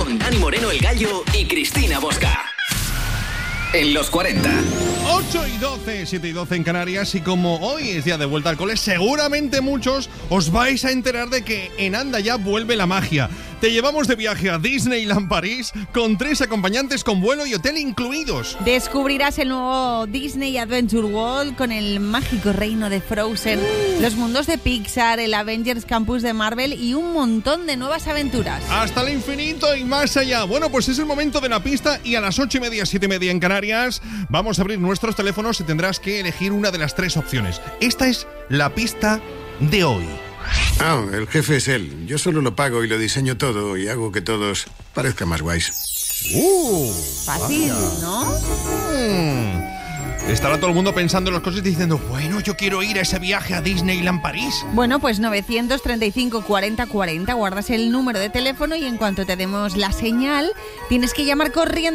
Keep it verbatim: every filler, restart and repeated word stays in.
con Dani Moreno el Gallo y Cristina Bosca. En los cuarenta. ocho y doce, siete y doce en Canarias. Y como hoy es día de vuelta al cole, seguramente muchos os vais a enterar de que en Anda Ya vuelve la magia. Te llevamos de viaje a Disneyland París con tres acompañantes con vuelo y hotel incluidos. Descubrirás el nuevo Disney Adventure World con el mágico reino de Frozen, uh. los mundos de Pixar, el Avengers Campus de Marvel y un montón de nuevas aventuras. Hasta el infinito y más allá. Bueno, pues es el momento de la pista y a las ocho y media, siete y media en Canarias vamos a abrir nuestros teléfonos y tendrás que elegir una de las tres opciones. Esta es la pista de hoy. Ah, el jefe es él. Yo solo lo pago y lo diseño todo y hago que todos parezcan más guays. Uh, Fácil, vaya. ¿No? Hmm. Estará todo el mundo pensando en las cosas y diciendo, bueno, yo quiero ir a ese viaje a Disneyland París. Bueno, pues novecientos treinta y cinco, cuarenta, cuarenta, guardas el número de teléfono y en cuanto te demos la señal, tienes que llamar corriendo